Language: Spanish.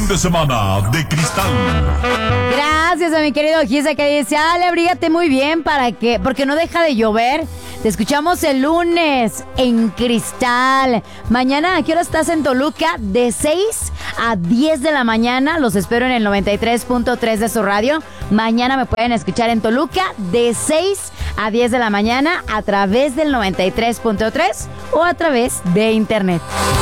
de semana de Cristal. Gracias a mi querido Gisa que dice, Ale, abrígate muy bien porque no deja de llover. Te escuchamos el lunes en Cristal. Mañana, ¿a qué hora estás en Toluca? De 6 a 10 de la mañana. Los espero en el 93.3 de su radio. Mañana me pueden escuchar en Toluca de 6 a 10 de la mañana a través del 93.3 o a través de internet.